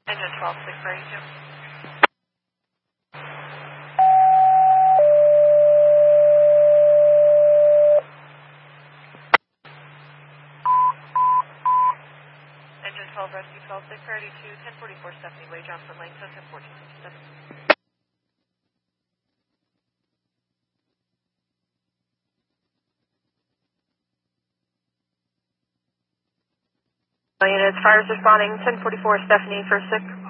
Engine 12, 6 for 82. Engine 12, rescue 12, 6 for 82, 1044 Stephanie Way, Johnson Lane, Token 1457. Units, fires responding, 1044 Stephanie, first 6.